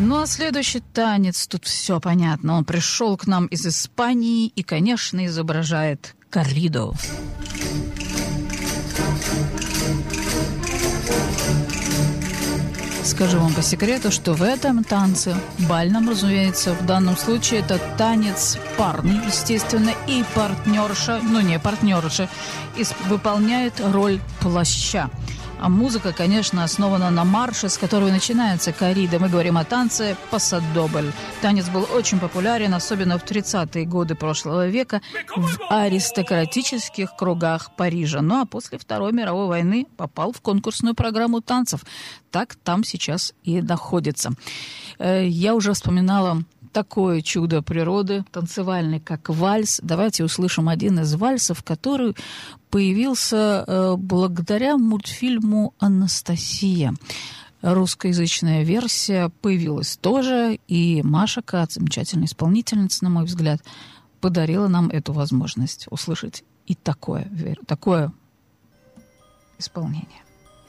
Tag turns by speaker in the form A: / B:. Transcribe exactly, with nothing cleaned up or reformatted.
A: Ну, а следующий танец, тут все понятно. Он пришел к нам из Испании и, конечно, изображает корридо. Скажу вам по секрету, что в этом танце, бальном, разумеется, в данном случае это танец парный, естественно, и партнерша, ну не партнерша, выполняет роль плаща. А музыка, конечно, основана на марше, с которого начинается коррида. Мы говорим о танце пасадобль. Танец был очень популярен, особенно в тридцатые годы прошлого века в аристократических кругах Парижа. Ну а после Второй мировой войны попал в конкурсную программу танцев. Так там сейчас и находится. Я уже вспоминала такое чудо природы, танцевальный, как вальс. Давайте услышим один из вальсов, который появился э, благодаря мультфильму «Анастасия». Русскоязычная версия появилась тоже, и Маша Кац, замечательная исполнительница, на мой взгляд, подарила нам эту возможность услышать и такое, такое исполнение.